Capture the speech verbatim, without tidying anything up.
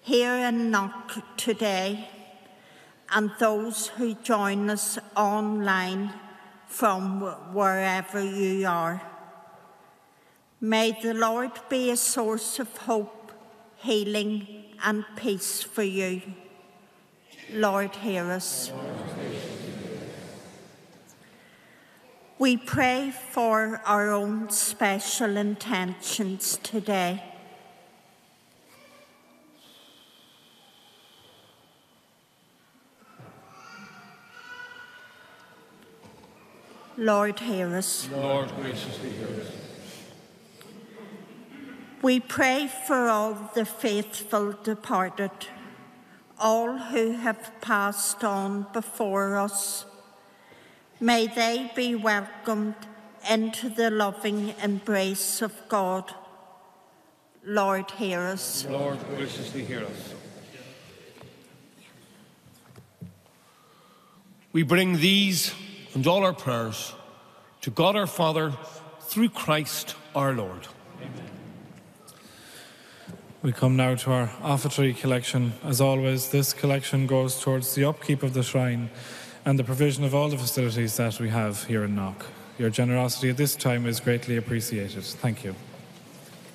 here in Knock today, and those who join us online from wherever you are. May the Lord be a source of hope, healing, and peace for you. Lord, hear us. We pray for our own special intentions today. Lord, hear us. Lord, graciously hear us. We pray for all the faithful departed, all who have passed on before us. May they be welcomed into the loving embrace of God. Lord, hear us. Lord, graciously hear us. We bring these and all our prayers to God our Father through Christ our Lord. Amen. We come now to our offertory collection. As always, this collection goes towards the upkeep of the shrine and the provision of all the facilities that we have here in Knock. Your generosity at this time is greatly appreciated. Thank you.